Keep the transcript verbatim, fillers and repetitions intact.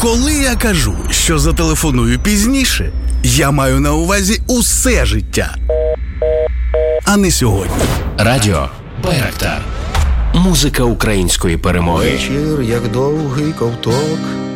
Коли я кажу, що зателефоную пізніше, я маю на увазі усе життя, а не сьогодні. Радіо Байрактар. Музика української перемоги. Вечір, як довгий ковток,